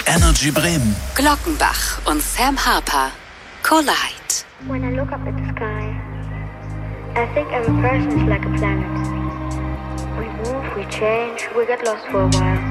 Energy Bremen. Glockenbach und Sam Harper. Collide. When I look up at the sky, I think every person is like a planet. We move, we change, we get lost for a while.